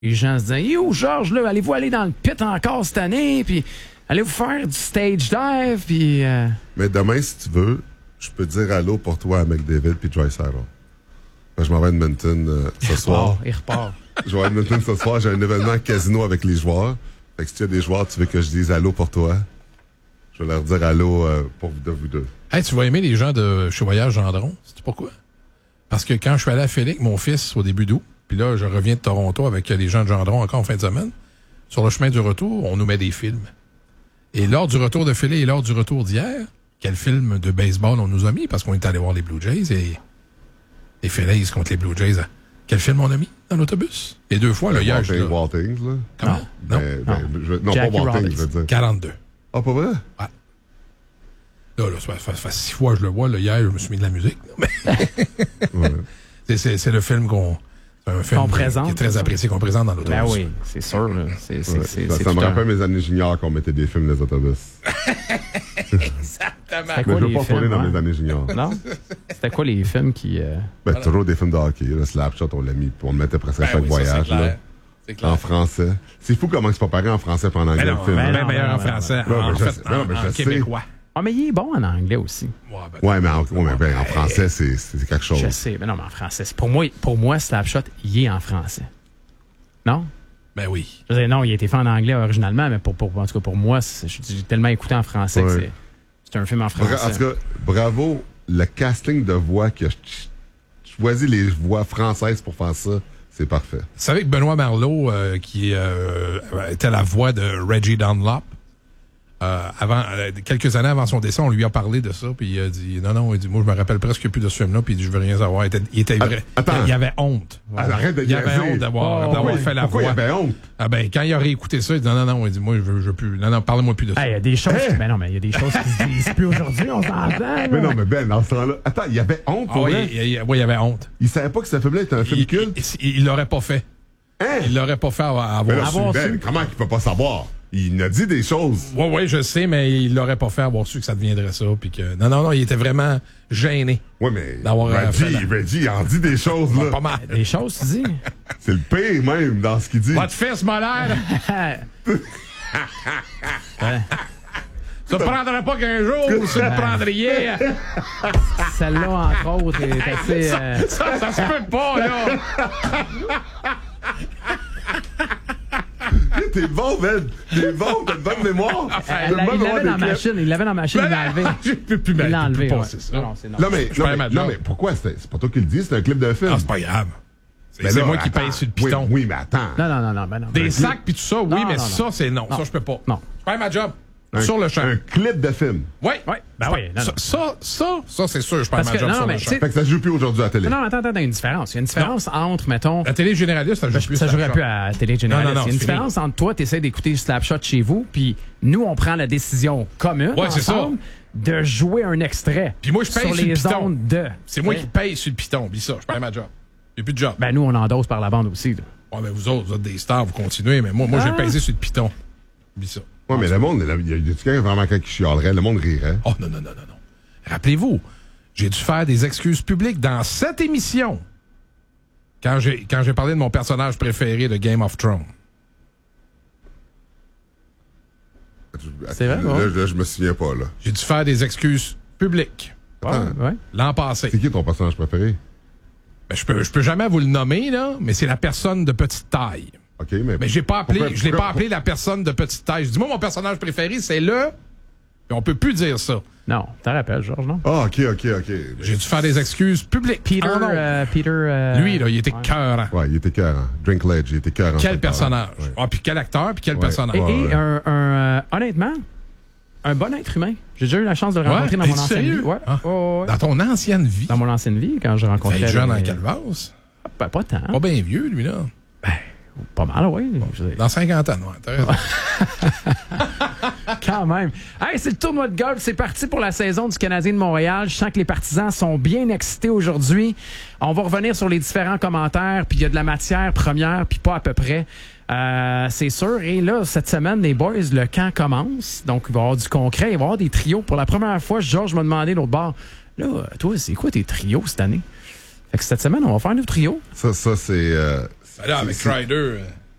les gens se disaient, yo, Georges, là, allez-vous aller dans le pit encore cette année, puis allez-vous faire du stage dive, puis... Mais demain, si tu veux, je peux dire allô pour toi à McDavid puis Joyce Allen. Je m'en vais à Edmonton ce soir. Il repart. Je vais à Edmonton ce soir. J'ai un événement casino avec les joueurs. Fait que si tu as des joueurs, tu veux que je dise allô pour toi, je vais leur dire allô pour vous deux. Hey, tu vas aimer les gens de chez Voyage Gendron. Sais-tu pourquoi? Parce que quand je suis allé à Félix, mon fils, au début d'août, puis là, je reviens de Toronto avec les gens de Gendron encore en fin de semaine, sur le chemin du retour, on nous met des films. Et lors du retour de Félix et lors du retour d'hier, quel film de baseball on nous a mis? Parce qu'on est allé voir les Blue Jays et les Phillies contre les Blue Jays. Quel film on a mis dans l'autobus? Les deux fois, le hier. Waltings, là. Comment? Non, pas Waltings, je veux dire. 42. Ah, pas vrai? Ouais. Là, ça fait 6 fois que je le vois. Là, hier, je me suis mis de la musique. Ouais. C'est le film c'est un film présente, qui est très apprécié, qu'on présente dans l'autobus. Ben oui, c'est sûr. Là. Ça me rappelle mes années juniors qu'on mettait des films dans les autobus. Exactement. C'était Mais quoi je veux les pas films, retourner dans hein? mes années juniors. Non? C'était quoi les films qui... Toujours des films de hockey. Le Slapshot, on l'a mis, puis on le mettait presque à chaque voyage. Ça, là. c'est clair. En français. C'est fou comment c'est pas pareil en français et en anglais, le film. Ben meilleur en français. En québécois. Ah, mais il est bon en anglais aussi. Ouais, mais en français, c'est quelque chose. Je sais, mais non, mais en français. Pour moi, Slapshot, il est en français. Non? Ben oui. Je veux dire, non, il a été fait en anglais originalement, mais en tout cas, pour moi, j'ai tellement écouté en français que c'est un film en français. En tout cas, bravo, le casting de voix qui a choisi les voix françaises pour faire ça, c'est parfait. Vous savez que Benoît Marleau, qui était la voix de Reggie Dunlop, quelques années avant son décès, on lui a parlé de ça, puis il a dit non, il dit, moi je me rappelle presque plus de ce film-là, puis il dit, je veux rien savoir. Il était vrai. Attends. Il avait honte. Arrête de Il avait honte d'avoir fait la voix. Il avait honte? Ah ben, quand il a réécouté ça, il dit non, il dit, moi je veux plus. Non, parlez-moi plus de ça. Il y a des choses. Ben non, mais il y a des choses qui se disent plus aujourd'hui, on s'entend. Mais non, mais Ben, dans ce temps-là. Attends, il avait honte pour vrai? Oui, il avait honte. Il savait pas que ce film-là était un film culte? Il l'aurait pas fait. Hein? Il l'aurait pas fait avoir Ben, comment il peut pas savoir? Il nous a dit des choses. Oui, je sais, mais il l'aurait pas fait avoir su que ça deviendrait ça. Puis que non, il était vraiment gêné. Oui, mais d'avoir Reggie, il en dit des choses, là. Pas mal. Des choses, tu dis. C'est le pire, même, dans ce qu'il dit. Votre fils m'a l'air. Ça ne prendrait pas qu'un jour, vous le prendriez. Celle-là, entre autres, est assez... Ça se peut pas, là. T'es bon, Ben. T'es bon, t'as une bonne mémoire. Il l'avait dans la machine, il l'a enlevé. Je peux plus Il l'a enlevé. passer ça. Non, c'est Non, mais pourquoi? C'est pas toi qui le dis, c'est un clip d'un film. Ah, c'est pas grave. C'est moi qui paye sur le piton. Oui, mais attends. Non. Des sacs pis tout ça, oui, mais non. ça, c'est non. Ça, je peux pas. Non. Je fais ma job. Sur le champ. Un clip de film. Oui. Ben oui. Ça, c'est sûr, je perds ma job sur le champ. Fait que ça se joue plus aujourd'hui à la télé. Non, attends, il y a une différence. Il y a une différence entre, mettons... La télé généraliste, ça joue plus. Ça jouerait plus à la télé généraliste. Non, il y a une différence entre toi, tu essaies d'écouter Slapshot chez vous, puis nous, on prend la décision commune ensemble de jouer un extrait. Puis moi, je paye sur le piton. Ondes de... C'est moi qui paye sur le piton. Puis ça, je perds ma job. J'ai plus de job. Ben nous, on endosse par la bande aussi. Là. Ouais, mais vous autres, vous êtes des stars, vous continuez, mais moi, j'ai payé sur le piton. Puis ça. Oui, mais le monde, il y a quelqu'un vraiment qui chialerait, le monde rirait. Oh, non. Rappelez-vous, j'ai dû faire des excuses publiques dans cette émission quand j'ai parlé de mon personnage préféré de Game of Thrones. C'est vrai, là, je me souviens pas, là. J'ai dû faire des excuses publiques. Ouais. L'an passé. C'est qui ton personnage préféré? Ben, je peux jamais vous le nommer, là, mais c'est la personne de petite taille. OK, mais je l'ai pas appelé la personne de petite taille. Je dis, moi, mon personnage préféré, c'est le... Puis on peut plus dire ça. Non, t'en rappelles, Georges, non? Ah, OK. J'ai dû faire des excuses publiques. Peter... Lui, là, il était cœurant. Ouais, il était cœurant. Drink Ledge, il était cœurant. Quel personnage. Ouais. Ah, puis quel acteur, puis quel personnage. Et honnêtement, un bon être humain. J'ai déjà eu la chance de le rencontrer dans mon ancienne vie. Ouais. Dans ton ancienne vie? Dans mon ancienne vie, quand je rencontrais... T'es jeune en Calvas? Ben, pas tant. Pas bien vieux, lui, là. Ben, pas mal, oui. Bon, dans 50 ans, ouais, t'as raison. Quand même. Hey, c'est le tournoi de golf. C'est parti pour la saison du Canadien de Montréal. Je sens que les partisans sont bien excités aujourd'hui. On va revenir sur les différents commentaires. Puis il y a de la matière première, puis pas à peu près. C'est sûr. Et là, cette semaine, les boys, le camp commence. Donc, il va y avoir du concret. Il va y avoir des trios. Pour la première fois, Georges m'a demandé l'autre bord. Là, toi, c'est quoi tes trios cette année? Fait que cette semaine, on va faire nos trios. Ça, c'est... là, avec Ryder...